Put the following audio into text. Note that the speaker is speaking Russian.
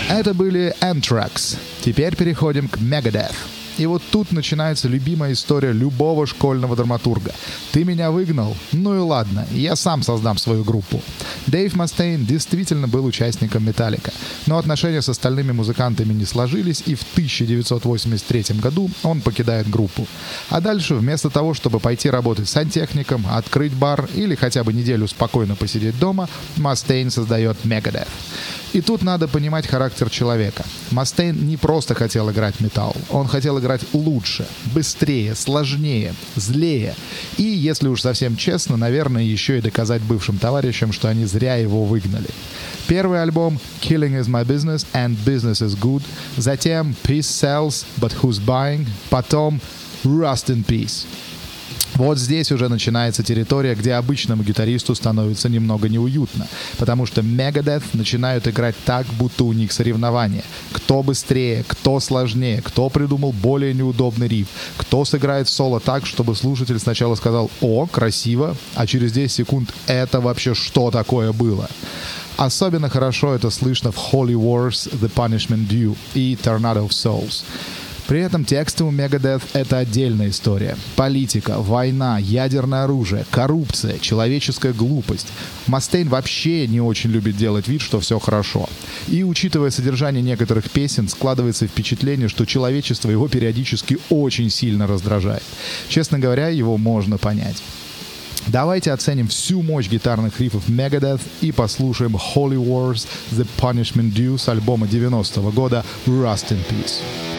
Это были Anthrax. Теперь переходим к Megadeth. И вот тут начинается любимая история любого школьного драматурга. Ты меня выгнал? Ну и ладно, я сам создам свою группу. Дэйв Мастейн действительно был участником Металлика, но отношения с остальными музыкантами не сложились, и в 1983 году он покидает группу. А дальше, вместо того, чтобы пойти работать сантехником, открыть бар или хотя бы неделю спокойно посидеть дома, Мастейн создает Megadeth. И тут надо понимать характер человека. Мастейн не просто хотел играть металл, он хотел играть лучше, быстрее, сложнее, злее. И, если уж совсем честно, наверное, еще и доказать бывшим товарищам, что они зря его выгнали. Первый альбом «Killing is my business and business is good», затем «Peace sells, but who's buying», потом «Rust in peace». Вот здесь уже начинается территория, где обычному гитаристу становится немного неуютно, потому что Megadeth начинают играть так, будто у них соревнования. Кто быстрее, кто сложнее, кто придумал более неудобный риф, кто сыграет соло так, чтобы слушатель сначала сказал «О, красиво», а через 10 секунд «Это вообще что такое было?». Особенно хорошо это слышно в Holy Wars, The Punishment Due и Tornado of Souls. При этом тексты у Megadeth — это отдельная история. Политика, война, ядерное оружие, коррупция, человеческая глупость. Мастейн вообще не очень любит делать вид, что все хорошо. И, учитывая содержание некоторых песен, складывается впечатление, что человечество его периодически очень сильно раздражает. Честно говоря, его можно понять. Давайте оценим всю мощь гитарных рифов Megadeth и послушаем Holy Wars, The Punishment Due с альбома 90-го года Rust in Peace.